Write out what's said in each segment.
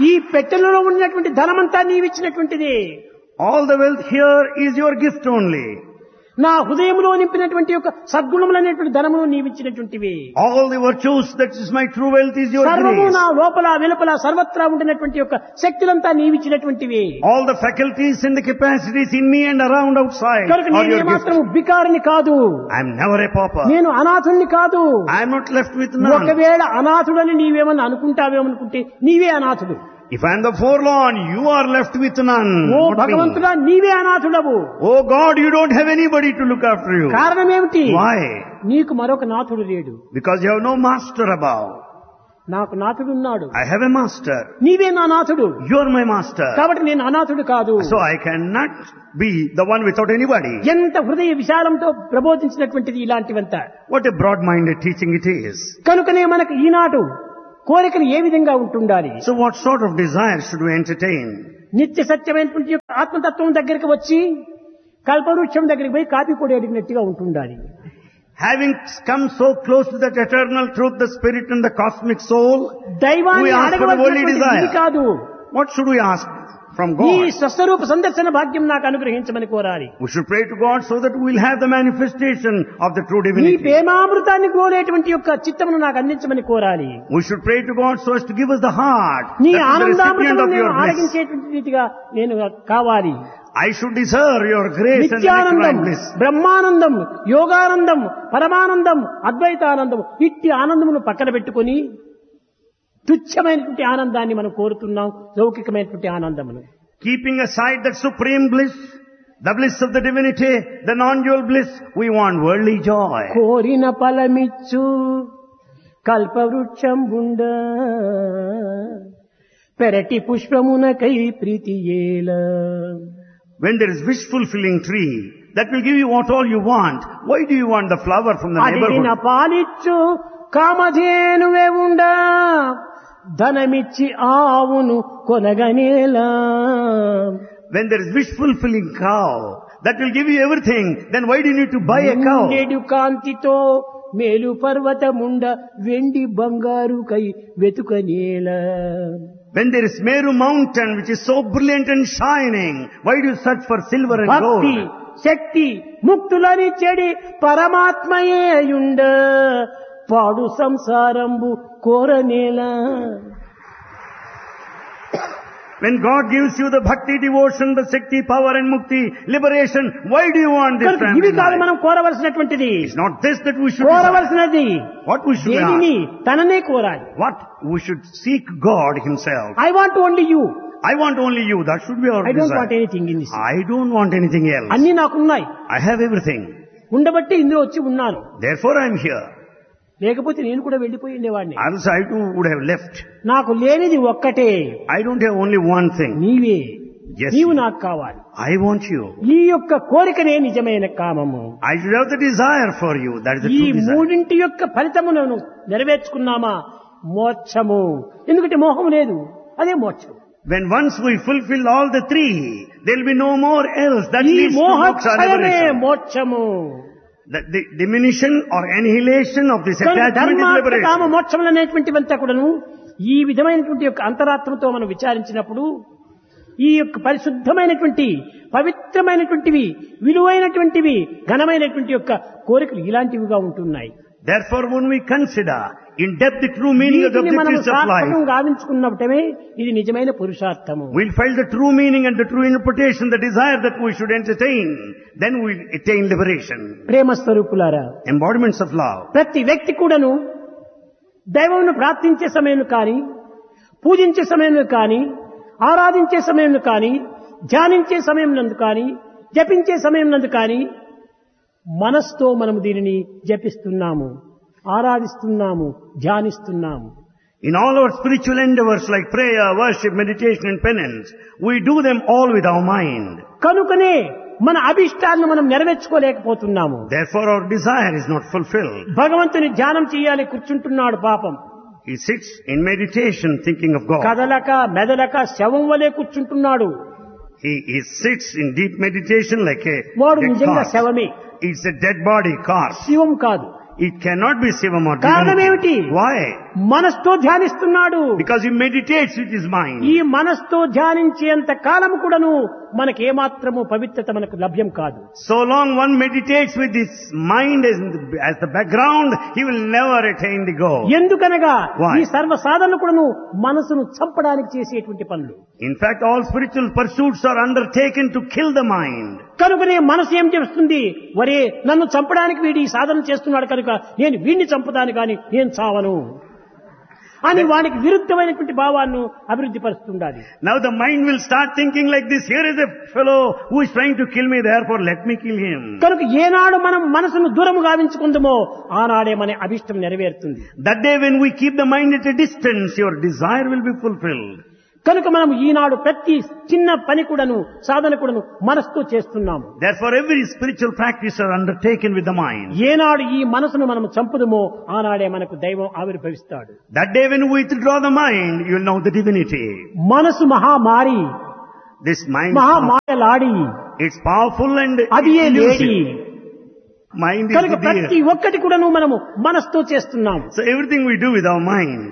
ఈ పెట్టెలలో ఉన్నటువంటి ధనమంతా నీవిచ్చినటువంటిది. All the wealth here is your gift only. నా హృదయంలో నింపినటువంటి యొక్క సద్గుణములనేటువంటి ధనమును నీవిచ్చినటువంటివి. All the virtues, that is my true wealth, is your సర్వము grace. నా లోపల వెలుపల సర్వత్రా ఉండినటువంటి యొక్క శక్తులంతా నీవిచ్చినటువంటివి. All the faculties and the capacities in me and around outside కనుక are నేను your gift. మాత్రం బికారిని కాదు, I am never a pauper. నేను అనాథుణ్ణి కాదు. I am not left with none. ఒకవేళ అనాథుడని నీవేమన్నా అనుకుంటావేమనుకుంటే నీవే అనాథుడు. If I am the forlorn, you are left with none. Oh Not me. భగవంతుడా నీవే అనాథుడవు. Oh God, you don't have anybody to look after you. కారణం ఏమిటి? Why? నీకు మరొక నాథుడు లేడు. Because you have no master above. నాకు నాథుడున్నాడు. I have a master. నీవే నా నాథుడు. You are my master. కాబట్టి నేను అనాథుడు కాదు. So I cannot be the one without anybody. ఎంత హృదయ విశాలంతో ప్రబోధించినటువంటిది ఇలాంటివంతా. What a broad-minded teaching it is. కనుకనే మనకు ఈనాడు కోరికలు ఏ విధంగా ఉంటుండాలి? So what sort of desire should we entertain? నిత్య సత్యమైనటువంటి యొక్క ఆత్మతత్వం దగ్గరికి వచ్చి కల్పవృక్షం దగ్గరికి పోయి కాపీ పొడి అడిగినట్టుగా ఉంటుండాలి. Having come so close to that eternal truth, the spirit and the cosmic soul, దైవాన్ని we ask for the worldly అడగవలసినటువంటి ఇది desire. కాదు. What should we ask from ఈ God? స్వస్వరూప సందర్శన భాగ్యం నాకు అనుగ్రహించమని కోరాలి. We should pray to God so that we will have the manifestation of the true నీ divinity. ప్రేమామృతాన్ని గోలేటువంటి యొక్క చిత్తమును నాకు అందించమని కోరాలి. We should pray to God so as to give us the heart, నీ that is the recipient ఆనందామృతమును of నేను your bliss. ఆరగించేటువంటి రీతిగా నేను కావాలి. I should deserve your grace and Nityanandam, divine bliss. Brahmanandam, Yoganandam, పరమానందం, అద్వైతానందం ఇట్టి ఆనందమును పక్కన పెట్టుకొని తుచ్చమైనటువంటి ఆనందాన్ని మనం కోరుతున్నాం, లౌకికమైనటువంటి ఆనందమును. Keeping aside that supreme bliss, the bliss of the divinity, the non-dual bliss, we want worldly joy. కోరిన ఫలమిచ్చు కల్పవృక్షం బుండ పెరటి పుష్పమునకై ప్రీతి ఏల. When there is wish-fulfilling tree, that will give you what all you want. Why do you want the flower from the అడిగిన neighborhood? పాలిచ్చు కామధేనువే ఉండ ధనమిచ్చి ఆవును కొనగనేలా. When there is wish-fulfilling cow, that will give you everything, then why do you need to buy a cow? నిండెడు కాంతితో మేలు పర్వతముండ వెండి బంగారు కై వెతుకనేలా. When there is Meru mountain which is so brilliant and shining, why do you search for silver and భక్తి gold? శక్తి ముక్తులని చెడి పరమాత్మయేయుండ పాడు సంసారంబు కోరనేలా. When God gives you the bhakti, devotion, the Shakti, power and mukti, liberation, why do you want this కనుక family ఇవి కాదు life? మనం కోరవలసినటువంటిది. It's not this that we should desire. కోరవలసినది What we should దేనిని ask? తననే కోరాలి. What? We should seek God Himself. I want only you. I want only you. That should be our I don't want desire. Anything in this. I don't want anything else. అన్ని నాకున్నాయి. I have everything. ఉండబట్టి ఇందులో వచ్చి ఉన్నాను. Therefore I am here. లేకపోతే నేను కూడా వెళ్ళిపోయి ఉండేవాడిని. Else I too would have left. నాకు లేనిది ఒక్కటే, I don't have only one thing. నీవే. Yes. నీవు నాకు కావాలి. I want you. ఈ యొక్క కోరికనే నిజమైన కామము. I should have the desire for you. That is the ఈ true desire. మూడింటి యొక్క ఫలితములను నెరవేర్చుకున్నామా మోక్షము. ఎందుకంటే మోహం లేదు, అదే మోక్షం. When once we fulfill all the three, there will be no more else. That ఈ leads to moksha, మోహక్షయమే liberation. మోక్షము. The diminution or annihilation of this కనుక attachment is ధర్మార్థ కామ liberation. మోక్షములు అనేటువంటివంతా కూడాను ఈ విధమైనటువంటి యొక్క అంతరాత్మతో మనం విచారించినప్పుడు ఈ యొక్క పరిశుద్ధమైనటువంటి పవిత్రమైనటువంటివి విలువైనటువంటివి ఘనమైనటువంటి యొక్క కోరికలు ఇలాంటివిగా ఉంటున్నాయి. Therefore, when we consider in depth the true meaning of the వీటిని మనం objectives of life, సార్థకం గావించుకున్నప్పుడే ఇది నిజమైన పురుషార్థము. we'll find the true meaning and the true interpretation, the desire that we should entertain. Then we'll attain liberation. ప్రేమ స్వరూపులారా, Embodiments of love. ప్రతి వ్యక్తి కూడాను దైవమును ప్రార్థించే సమయంలో కానీ, పూజించే సమయంలో కానీ, ఆరాధించే సమయంలో కానీ, ధ్యానించే సమయం నందు కానీ, జపించే సమయం నందు కానీ మనస్తో మనం దీనిని జపిస్తున్నాము, ఆరాధిస్తున్నాము, ధ్యానిస్తున్నాము. In all our spiritual endeavors like prayer, worship, meditation and penance, we do them all with our mind. కనుకనే మన అభిష్టాలను మనం నెరవేర్చుకోలేకపోతున్నాము. Therefore our desire is not fulfilled. భగవంతుని ధ్యానం చేయాలి కూర్చుంటున్నాడు పాపం. He sits in meditation thinking of God. కదలక మెదలక శవం వలె కూర్చుంటున్నాడు. He sits in deep meditation like a వాడు dead నిజంగా corpse. శవమే, It's a dead body corpse. శివం కాదు. It cannot be Shivam or కారణం divinity. ఏమిటి? Why? మనస్తో ధ్యానిస్తున్నాడు. Because he meditates with his mind. ఈ మనస్తో ధ్యానించేంత కాలం కూడాను మనకేమాత్రము పవిత్రత మనకు లభ్యం కాదు. So long one meditates with his mind as the background, he will never attain the goal. ఎందుకనగా Why? ఈ సర్వ సాధనలు కూడాను మనసును చంపడానికి చేసేటువంటి పనులు. In fact, all spiritual pursuits are undertaken to kill the mind. కనుకనే మనసు ఏం చేస్తుంది? వరే నన్ను చంపడానికి వీడి ఈ సాధన చేస్తున్నాడు కనుక నేను వీడిని చంపుతాను కానీ నేను చావను అని వానికి విరుద్ధమైనటువంటి భావాన్ని అభివృద్ధి పరుస్తుండాలి. Now the mind will start thinking like this, here is a fellow who is trying to kill me, therefore let me kill him. కనుక ఏనాడు మనం మనసును దూరము గావించుకుందామో ఆనాడే మన అభిష్టం నెరవేరుతుంది. That day when we keep the mind at a distance, your desire will be fulfilled. కనుక మనం ఈనాడు ప్రతి చిన్న పని కూడాను సాధన కూడాను మనసుతో చేస్తున్నాము. Therefore every spiritual practice are undertaken with the mind. ఏనాడు ఈ మనసును మనం చంపుదమో ఆనాడే మనకు దైవం ఆవిర్భవిస్తాడు. That day when we withdraw the mind, you will know the divinity. మనసు మహామారి, This mind, మహామాయలాడి, it's powerful and అది ఏ లేడి. elusive. Mind is కనుక the ప్రతి deer. ఒక్కటి కూడాను మనము మనసుతో చేస్తున్నాము. So everything we do with our mind,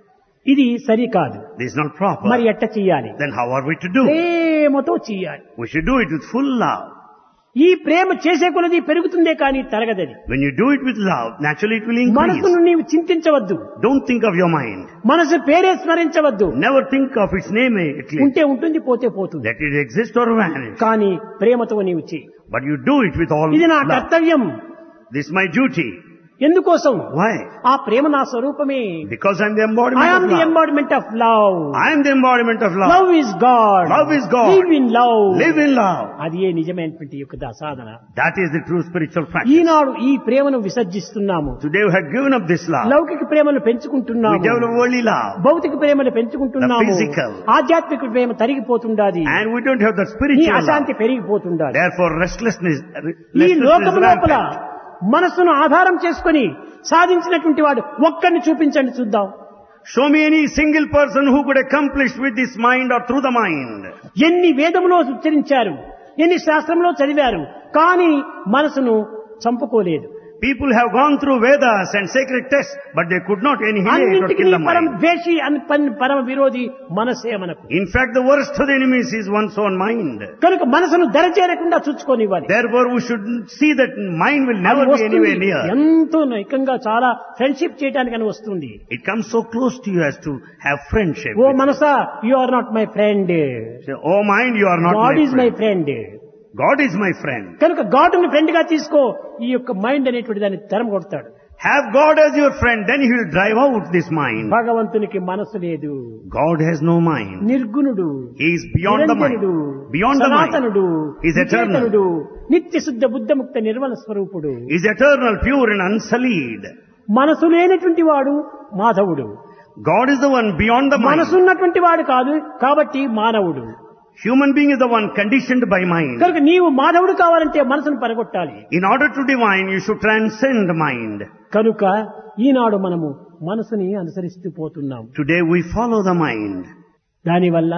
ఇది సరి కాదు. this is not proper. మరి ఎట్ట చెయ్యాలి? Then how are we to do? ప్రేమతో చెయ్యాలి. We should do it with full love. ఈ ప్రేమ చేసే కొలది పెరుగుతుందే కానీ తరగదది. When you do it with love, naturally it will increase. మనసును నీవు చింతించవద్దు. Don't think of your mind. మనసు పేరే స్మరించవద్దు. Never think of its name at least. ఉంటే ఉంటుంది, పోతే పోతుంది. Let it exist or vanish. కానీ ప్రేమతో నీవు చెయ్యి. But you do it with all ఇది నా love. కర్తవ్యం. This is my duty. ఎందుకోసం? Why? ఆ ప్రేమ నా స్వరూపమే. Because I am the I embodiment am of the love. embodiment of love. I am the embodiment of love. Love is God. Love is God. Live in love. Live in love. అది ఏ నిజమైనటువంటి యొక్క సాధన. That is the true spiritual practice. ఈనాడు ఈ ప్రేమను విసర్జిస్తున్నాము. Today we have given up this love. లౌకిక ప్రేమను We పెంచుకుంటున్నాము. develop worldly love. భౌతిక ప్రేమను పెంచుకుంటున్నాము. The physical. ఆధ్యాత్మిక ప్రేమ తరిగిపోతుండాది. And we don't have that ఈ spiritual అశాంతి love. పెరిగిపోతుండాది. Therefore restlessness ఈ లోకం is లోపల rampant. మనసును ఆధారం చేసుకుని సాధించినటువంటి వాడు ఒక్కడిని చూపించండి చూద్దాం. Show me any single person who could accomplish with this mind or through the mind. ఎన్ని వేదములో ఉచ్చరించారు, ఎన్ని శాస్త్రంలో చదివారు, కానీ మనసును చంపుకోలేదు. People have gone through Vedas and sacred texts, but they could not annihilate or అన్నింటికీ kill the పరం mind. ద్వేషి పరమ విరోధి మనసే మనకు. In fact, the worst of the enemies is one's own mind. కనుక మనసును దరచేరకుండా చూచుకోనివ్వాలి. Therefore, we should see that mind will never be anywhere near. ఎంతో నైకంగా చాలా ఫ్రెండ్షిప్ చేయడానికి అని వస్తుంది. It comes so close to you as to have friendship. Oh Manasa, you are not my friend. Say, oh mind, you are not God my is my friend. Friend. God is my friend. కనుక గాడ్ని friend గా తీసుకో. ఈ యొక్క mind అనేటువంటి దాన్ని తరం కొడతాడు. Have God as your friend, then He will drive out this mind. భగవంతునికి మనసు లేదు. God has no mind. నిర్గుణుడు, He is beyond the mind. నిరంజనుడు, Beyond the mind. సనాతనుడు, He is eternal. నికేతనుడు, నిత్య శుద్ధ బుద్ధముక్త నిర్మల స్వరూపుడు. He is eternal, pure and unsullied. మనసు లేనటువంటి వాడు మాధవుడు. God is the one beyond the mind. మనసున్నటువంటి వాడు కాదు కాబట్టి మానవుడు. Human being is the one conditioned by mind. కనుక నీవు మాధవుడు కావాలంటే మనసును పరగొట్టాలి. In order to divine, you should transcend mind. కనుక ఈనాడు మనము మనసుని అనుసరిస్తూ పోతున్నాం. Today we follow the mind. దానివల్ల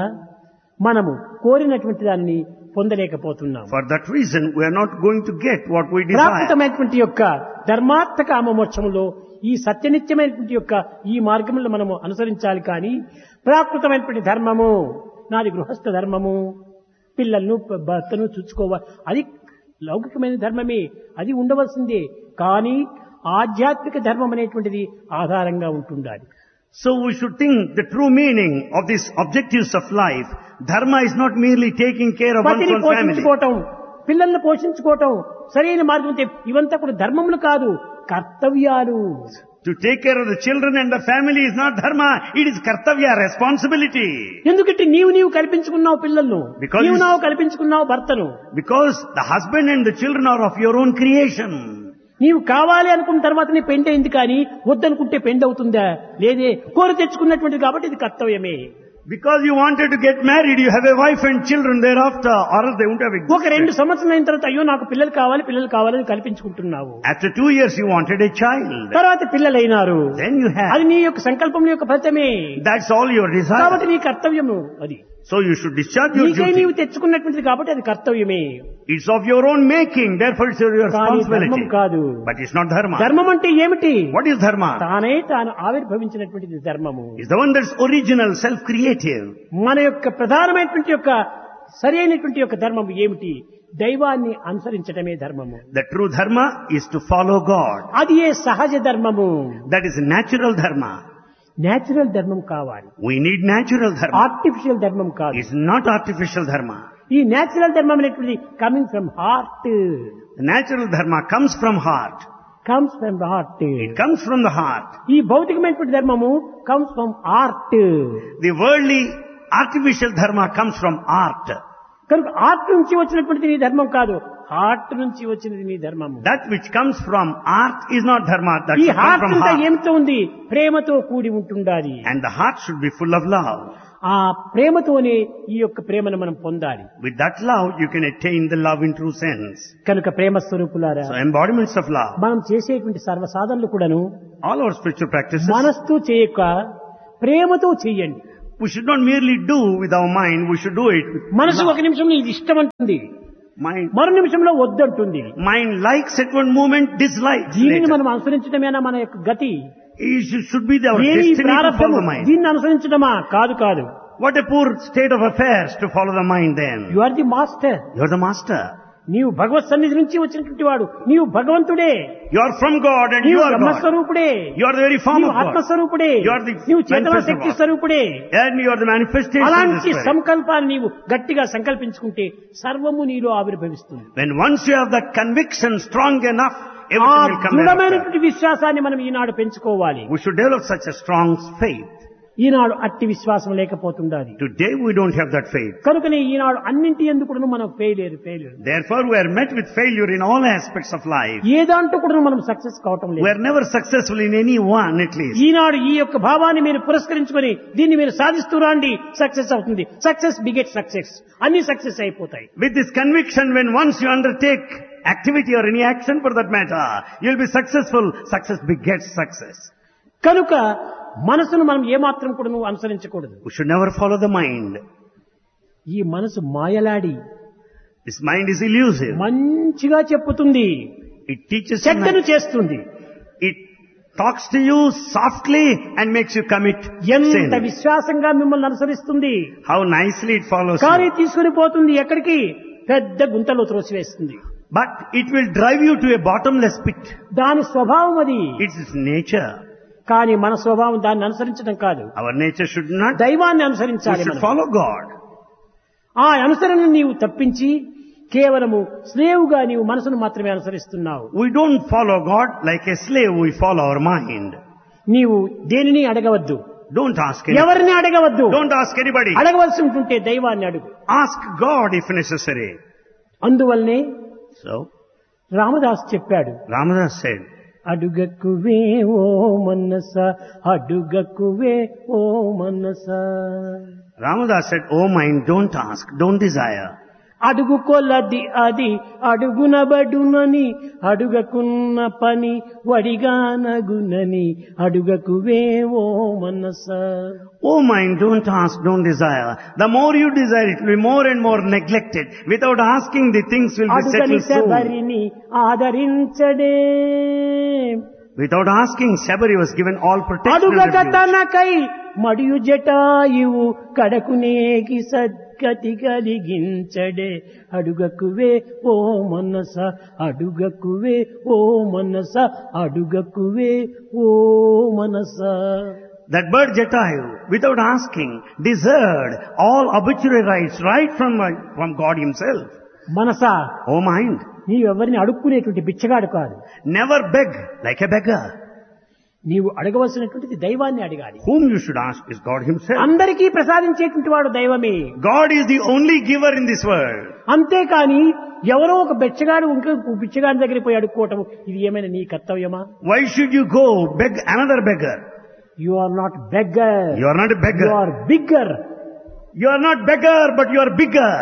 మనము కోరినటువంటి దానిని పొందలేకపోతున్నాం. For that reason, we are not going to get what we desire. ప్రాకృతమైనటువంటి యొక్క ధర్మార్థ కామ మోక్షములో ఈ సత్యనిత్యమైనటువంటి యొక్క ఈ మార్గంలో మనము అనుసరించాలి. కానీ ప్రాకృతమైనటువంటి ధర్మము, నాది గృహస్థ ధర్మము, పిల్లలను భర్తను చూసుకోవాలి, అది లౌకికమైన ధర్మమే, అది ఉండవలసిందే. కానీ ఆధ్యాత్మిక ధర్మం అనేటువంటిది ఆధారంగా ఉంటుండాలి. So we should think the true meaning of these objectives of life. Dharma is not merely taking care of one's పతిని own family. పోషించుకోవటం, పిల్లల్ని పోషించుకోవటం సరైన మార్గం. ఇవంతా కూడా ధర్మములు కాదు, కర్తవ్యాలు. To take care of the children and the family is not dharma, it is kartavya, responsibility. ఎందుకంటే నీవు కల్పించుకున్నావు పిల్లలను, Because నీవు కల్పించుకున్నావు భర్తను. Because the husband and the children are of your own creation. నీవు కావాలి అనుకున్న తర్వాత నీ పెండ్ అయింది, కానీ వద్దనుకుంటే పెండ్ అవుతుందా? లేదే, కోరి తెచ్చుకున్నటువంటిది కాబట్టి ఇది కర్తవ్యమే. Because you wanted to get married, you have a wife and children thereafter, or else they wouldn't have ఒక 2 existed. సంవత్సరాలు అయిన తర్వాత అయ్యో నాకు పిల్లలు కావాలని కల్పించుకుంటున్నావు. After 2 years you wanted a child. తర్వాత పిల్లలైనారు. Then you అది had. నీ యొక్క సంకల్పం యొక్క ఫలితమే. That's all your కాబట్టి desire. నీ కర్తవ్యము అది. So you should discharge your నీకై duty. నీవు తెచ్చుకున్నటువంటిది కాబట్టి అది కర్తవ్యమే. It's of your own making, therefore it's your కానీ ధర్మం responsibility. కాదు. But it's not dharma. ధర్మం అంటే ఏమిటి? What is dharma? తాను ఆవిర్భవించినటువంటిది ధర్మము. It's the one that's original, self-creative. మన యొక్క ప్రధానమైనటువంటి యొక్క సరైనటువంటి యొక్క ధర్మము ఏమిటి? దైవాన్ని అనుసరించడమే ధర్మము. The true dharma is to follow God. అది ఏ సహజ ధర్మము. That is natural dharma. Natural ధర్మం కావాలి. We need natural dharma. Artificial ధర్మం కాదు. It's not artificial dharma. ఈ నేచురల్ ధర్మం అనేటువంటిది coming from heart. The natural dharma comes from heart. Comes from heart. It comes from the heart. ఈ భౌతికమైనటువంటి ధర్మము comes from art. The worldly artificial dharma comes from art. కనుక art నుంచి వచ్చినటువంటిది నీ ధర్మం కాదు, హార్ట్ నుంచి వచ్చినది నీ ధర్మము. That which comes from art is not dharma. That ఈ should come హార్ట్ from అంతా heart. ఏమితో ఉంది? ప్రేమతో కూడి ఉంటుండాలి. And the heart should be full of love. ఆ ప్రేమతోనే ఈ యొక్క ప్రేమను మనం పొందాలి. With that love, you can attain the love in true sense. కనుక ప్రేమ స్వరూపులారా, So embodiments of love. మనం చేసేటువంటి సర్వ సాధనలు కూడాను All our spiritual practices, మనస్తో చేయక ప్రేమతో చేయండి. we should not merely do with our mind, we should do it with మనసు love. ఒక నిమిషంలో ఇది ఇష్టం అంటుంది, Mind, మరో నిమిషంలో వద్దంటుంది. mind likes at one moment, dislikes దీనిని later. మనం అనుసరించడమేనా మన యొక్క గతి? It should be our ఏ ఈ destiny to ప్రారంభము follow the mind. దీన్ని అనుసరించడమా? కాదు కాదు. What a poor state of affairs to follow the mind then. You are the master. You are the master. నీవు భగవత్ సన్నిధి నుంచి వచ్చినటువంటి వాడు, నీవు భగవంతుడే, You are from God and you నీవు are God. బ్రహ్మస్వరూపుడే, You are the very form నీవు of God. ఆత్మస్వరూపుడే, You are the నీవు చేతన manifest of శక్తి God. స్వరూపుడే. And you are the manifestation of the అలాంటి Spirit. సంకల్పాన్ని నీవు గట్టిగా సంకల్పించుకుంటే సర్వము నీలో ఆవిర్భవిస్తుంది. When once you have that conviction strong enough, ఆ everything will come thereafter. దృఢమైనటువంటి విశ్వాసాన్ని మనం ఈనాడు పెంచుకోవాలి. We should develop such a strong faith. ఈనాడు అట్టి విశ్వాసం లేకపోతుండాలి. Today we don't have that faith. కనుకనే ఈనాడు అన్నింటి ఎందుకు కూడా మనం failure. Therefore we are met with failure in all aspects of life. ఏ దాంట్లో కూడా మనం సక్సెస్ కావటం We లేదు. are never successful in any one at least. ఈనాడు ఈ యొక్క భావాన్ని మీరు పురస్కరించుకొని దీన్ని మీరు సాధిస్తూ రాండి, సక్సెస్ అవుతుంది. సక్సెస్ బిగెట్ సక్సెస్, అన్ని సక్సెస్ అయిపోతాయి. With this conviction, when once you undertake activity or any action for that matter, you'll be successful. Success begets success. కనుక మనసును మనం ఏమాత్రం కూడా నువ్వు అనుసరించకూడదు. We should never follow the mind. ఈ మనసు మాయలాడి This mind is elusive. మంచిగా చెప్పుతుంది, It teaches you, చెడ్డను చేస్తుంది. it talks to you softly and makes you commit ఎంత sin. విశ్వాసంగా మిమ్మల్ని అనుసరిస్తుంది. How nicely it follows కానీ you. తీసుకుని పోతుంది ఎక్కడికి? పెద్ద గుంతలో త్రోసివేస్తుంది. But it will drive you to a bottomless pit. దాని స్వభావం అది. It's its nature. కానీ మన స్వభావం దాన్ని అనుసరించడం కాదు, Our nature should not. దైవాన్ని We అనుసరించాలి. should మనం follow God. ఆ అనుసరణ నీవు తప్పించి కేవలము స్లేవుగా నీవు మనసును మాత్రమే అనుసరిస్తున్నావు. We don't follow God like a slave, we follow our mind. నీవు దేనిని అడగవద్దు, Don't ask anybody. ఎవరిని అడగవద్దు. Don't ask anybody. అడగవలసి ఉంటుంటే దైవాన్ని అడుగు. Ask God if necessary. అందువల్లనే So, రామదాస్ చెప్పాడు, Ramadas said, అడుగకువే ఓ మనస, అడుగకువే ఓ మనస. Ramadas said, oh mind, don't ask, don't desire. అడుగు కొలది అది అడుగునబడునని, అడుగకున్న పని వడిగానగునని, అడుగకువే ఓ మనస. Oh mind, don't ask, don't desire. The more you desire, it will be more and more neglected. Without asking, the things will be అడుగని settled soon. శబరిని ఆదరించడే, Without asking, Sabari was given all protection and అడుగక refuge. తనకై మడియు Jatayu కడకునేకి సద్గతి కలిగించడే, అడుగకువే ఓ మనస, అడుగకువే ఓ మనస, అడుగకువే ఓ మనస. That bird Jatayu, without asking, deserved all obituary rights right from God himself. Manasa, Oh mind, నీవెవరిని అడుక్కునేటువంటి బిచ్చగాడు కాదు. never beg like a beggar. నీవు అడగవలసినటువంటిది దైవాన్ని అడగాలి. Whom you should ask is God himself. అందరికీ ప్రసాదించేటువంటి వాడు దైవమే. God is the only giver in this world. అంతేకాని ఎవరో ఒక బిచ్చగాడు ఇంకో బిచ్చగాడి దగ్గరికి పోయి అడుక్కోవటం, ఇది ఏమైనా నీ కర్తవ్యమా? Why should you go beg another beggar? You are not beggar, You are not a you beggar. Are bigger. You are not beggar, but you are bigger.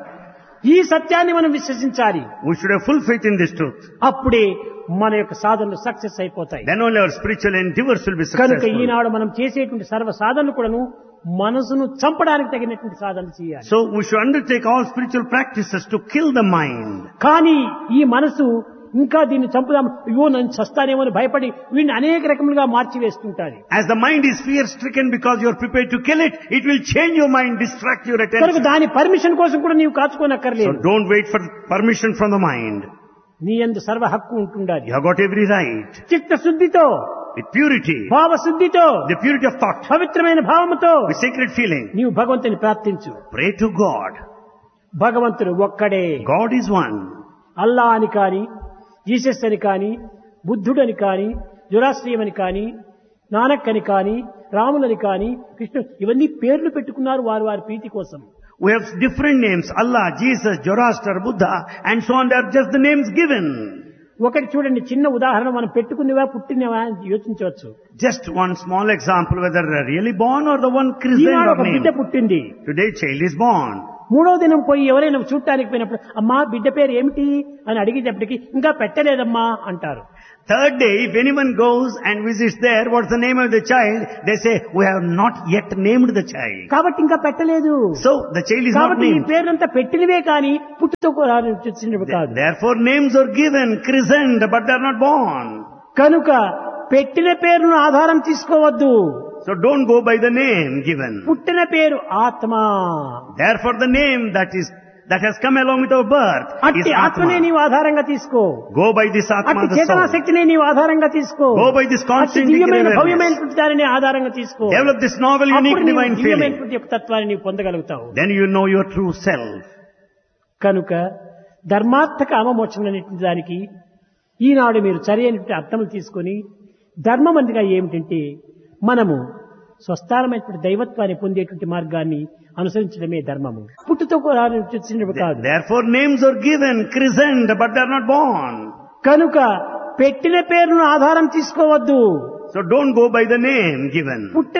ఈ సత్యాన్ని మనం విశ్వసించాలి. We should have full faith in this truth. అప్పుడే మన యొక్క సాధనలు success అయిపోతాయి. Then only our spiritual endeavors will be కనుక successful. ఈనాడు మనం చేసేటువంటి సర్వ సాధనలు కూడాను మనసును చంపడానికి తగినటువంటి సాధన చేయాలి. So we should undertake all spiritual practices to kill the mind. కానీ ఈ మనసు ఇంకా దీన్ని చంపుదాం, అయ్యో నన్ను చస్తానేమో అని భయపడి వీడిని అనేక రకములుగా మార్చివేస్తుంటారు. As the mind is fear-stricken because you are prepared to kill it, it will change your mind, distract your కనుక attention. దాని పర్మిషన్ కోసం కూడా నీవు So కాచుకోనక్కర్లేదు. don't wait for permission from the mind. నీ యందు సర్వ హక్కు ఉంటుండాలి. You have got every right. చిత్తశుద్ధితో, With purity, భావశుద్ధితో, the purity of thought, పవిత్రమైన భావముతో with sacred feeling, నీవు భగవంతుని ప్రార్థించు. pray to God. భగవంతుడు ఒక్కడే. God is one. అల్లా అని కాని, జీసస్ అని కాని, బుద్ధుడని కాని, జొరాస్ట్రియం అని కాని, నానక్ అని కాని, రాములని కాని, కృష్ణుడు, ఇవన్నీ పేర్లు పెట్టుకున్నారు వారి వారి ప్రీతి కోసం. We have different names, Allah, Jesus, Zoroaster, Buddha, and so on. They are just the names given. ఒకటి చూడండి, చిన్న ఉదాహరణ, మనం పెట్టుకునేవా పుట్టినవా యోచించవచ్చు. Just one small example, whether they're really born or the one christened Eenadu or ఒక బిడ్డ named. పుట్టింది. Today child is born. మూడో దినం పోయి ఎవరైనా చూడటానికి పోయినప్పుడు, అమ్మా బిడ్డ పేరు ఏమిటి అని అడిగేటప్పటికి ఇంకా పెట్టలేదమ్మా అంటారు. Third day, if anyone goes and visits there, what's the name of the child? They say, we have not yet named the child. కాబట్టి ఇంకా పెట్టలేదు. So, the child is not కాబట్టి ఈ named. పేర్లంతా పెట్టినవే కానీ పుట్టుతో వచ్చినవి కాదు. Therefore, names are given, christened, but they are not born. కనుక పెట్టిన పేరును ఆధారం తీసుకోవద్దు. So, don't go by the name given. పుట్టిన పేరు ఆత్మ. Therefore, the name that has come along with our birth is అట్టి ఆత్మనే Atma. నీవు ఆధారంగా తీసుకో. Go by this Atma, అట్టి the చేతనా soul. శక్తిని నీవు ఆధారంగా తీసుకో. Go by this అట్టి constant దివ్యమైన awareness. భవ్యమైనటువంటి దానిని ఆధారంగా తీసుకో. Develop this novel, unique, అప్పుడు నీవు divine feeling. దివ్యమైనటువంటి యొక్క తత్వాన్ని నీవు పొందగలుగుతావు. Then you know your true self. కనుక ధర్మార్థ కామమోక్షం అనేటువంటి దానికి ఈనాడు మీరు సరైనటువంటి అర్థములు తీసుకొని, ధర్మం అనగా ఏమిటంటే మనము స్వస్థానమైనటువంటి దైవత్వాన్ని పొందేటువంటి మార్గాన్ని అనుసరించడమే ధర్మము. పుట్టుతో వచ్చినవి కాదు. Therefore, names are given, christened, but they are not born. కనుక పెట్టిన పేరును ఆధారం తీసుకోవద్దు. So don't go by the name given.